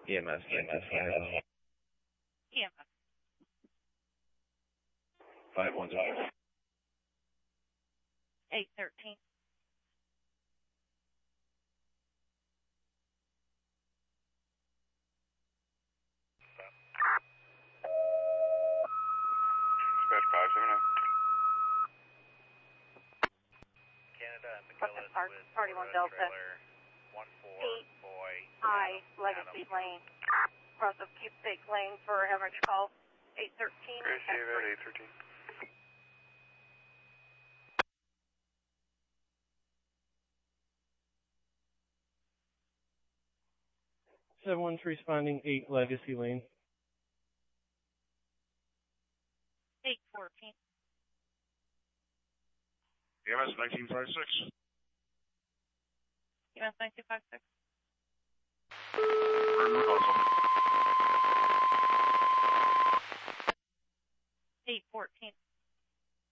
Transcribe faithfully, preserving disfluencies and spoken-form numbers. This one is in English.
E M S nine two five. E M S. five one zero. eight thirteen. Dispatch five seven nine. Canada and McKillis Park, with Party one Florida Delta. trailer one four Eight. boy. I, Adam, Legacy Adam. Lane. Cross of Keepsake Lane for average call. eight thirteen. Receive at eight thirteen. seven one three responding eight Legacy Lane. eight fourteen. E M S nineteen fifty-six. E M S nine two five six. eight fourteen.